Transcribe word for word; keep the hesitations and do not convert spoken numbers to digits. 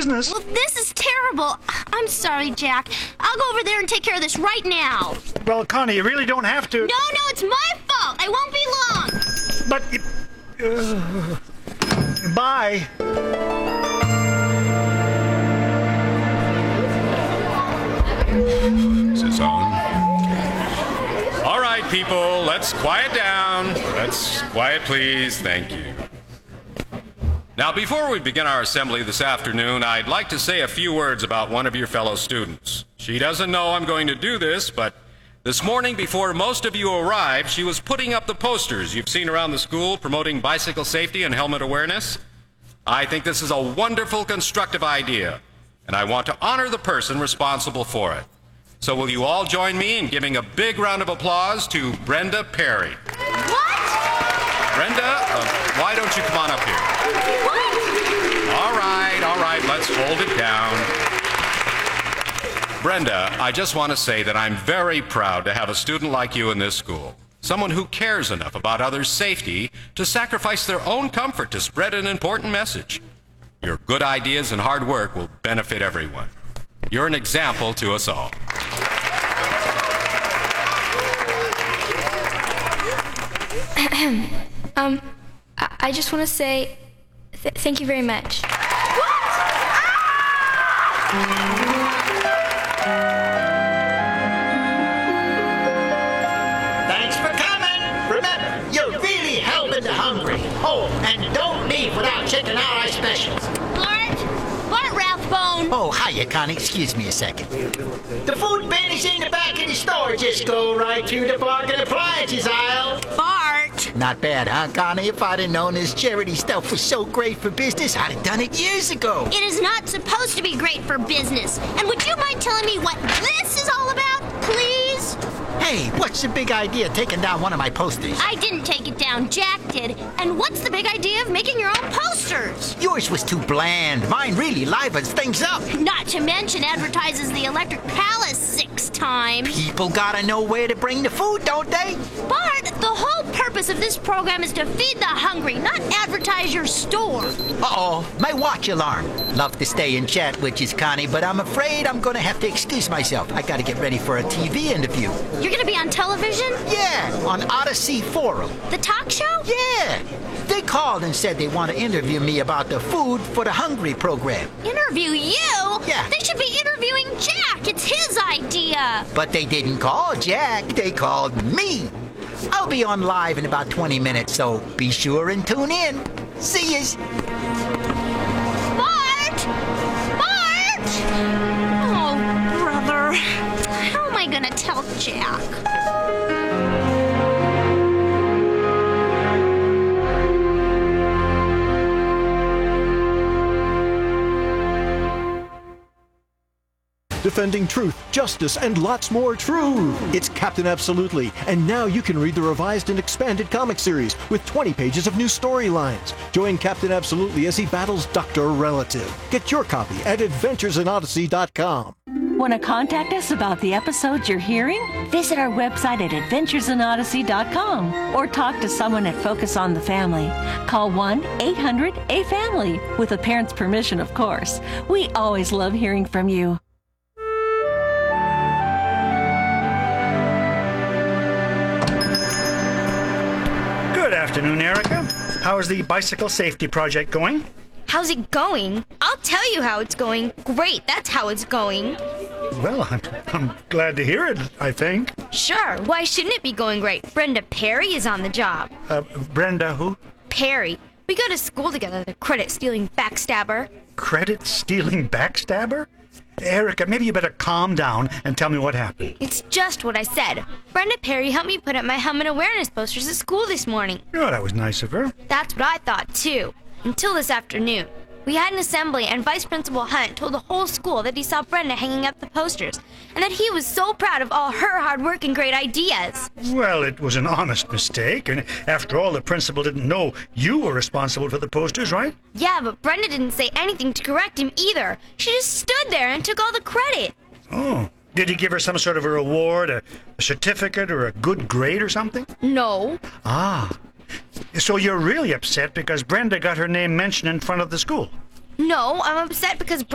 business. Well, this is terrible. I'm sorry, Jack. I'll go over there and take care of this right now. Well, Connie, you really don't have to. No, no, it's my fault. I won't be long. But... Uh, bye. Is this on? All right, people, let's quiet down. Let's quiet, please. Thank you. Now, before we begin our assembly this afternoon, I'd like to say a few words about one of your fellow students. She doesn't know I'm going to do this, but this morning, before most of you arrived, she was putting up the posters you've seen around the school promoting bicycle safety and helmet awareness. I think this is a wonderful, constructive idea, and I want to honor the person responsible for it. So will you all join me in giving a big round of applause to Brenda Perry? What? Brenda, uh, why don't you come on up here? What? All right, all right, let's hold it down. Brenda, I just want to say that I'm very proud to have a student like you in this school. Someone who cares enough about others' safety to sacrifice their own comfort to spread an important message. Your good ideas and hard work will benefit everyone. You're an example to us all. um, I, I just want to say th thank you very much. Thanks for coming. Remember, you're really helping the hungry. Oh, and don't leave without checking out our specials. Bart? Bart Rathbone. Oh, hiya, Connie. Excuse me a second. The food bin is in the back of the store. Just go right to the bargain appliances aisle. Bart. Not bad, huh, Connie? If I'd have known this charity stuff was so great for business, I'd have done it years ago. It is not supposed to be great for business. And would you mind telling me what this is all about, please? Hey, what's the big idea of taking down one of my posters? I didn't take it down, Jack did. And what's the big idea of making your own posters? Yours was too bland. Mine really livens things up. Not to mention advertises the Electric Palace six times. People gotta know where to bring the food, don't they? Bart, the whole purpose of this program is to feed the hungry, not advertise your store. Uh-oh, my watch alarm. Love to stay and chat with you, Connie, but I'm afraid I'm gonna have to excuse myself. I gotta get ready for a T V interview. You're gonna be on television? Yeah, on Odyssey Forum. The talk show? Yeah. They called and said they want to interview me about the Food for the Hungry program. Interview you? Yeah. They should be interviewing Jack. It's his idea. But they didn't call Jack. They called me. I'll be on live in about twenty minutes, so be sure and tune in. See yous. Bart! Bart! Oh, brother. How am I gonna tell Jack? Defending truth, justice, and lots more truth. It's Captain Absolutely, and now you can read the revised and expanded comic series with twenty pages of new storylines. Join Captain Absolutely as he battles Doctor Relative. Get your copy at adventures in odyssey dot com. Want to contact us about the episodes you're hearing? Visit our website at adventures in odyssey dot com or talk to someone at Focus on the Family. Call one eight hundred A family, with a parent's permission, of course. We always love hearing from you. Good afternoon, Erica. How is the bicycle safety project going? How's it going? I'll tell you how it's going. Great, that's how it's going. Well, I'm, I'm glad to hear it, I think. Sure, why shouldn't it be going great? Brenda Perry is on the job. Uh, Brenda who? Perry. We go to school together, the credit-stealing backstabber. Credit-stealing backstabber? Erica, maybe you better calm down and tell me what happened. It's just what I said. Brenda Perry helped me put up my helmet awareness posters at school this morning. Oh, that was nice of her. That's what I thought, too. Until this afternoon. We had an assembly, and Vice Principal Hunt told the whole school that he saw Brenda hanging up the posters, and that he was so proud of all her hard work and great ideas. Well, it was an honest mistake, and after all, the principal didn't know you were responsible for the posters, right? Yeah, but Brenda didn't say anything to correct him either. She just stood there and took all the credit. Oh. Did he give her some sort of a reward, a, a certificate, or a good grade or something? No. Ah. So you're really upset because Brenda got her name mentioned in front of the school? No, I'm upset because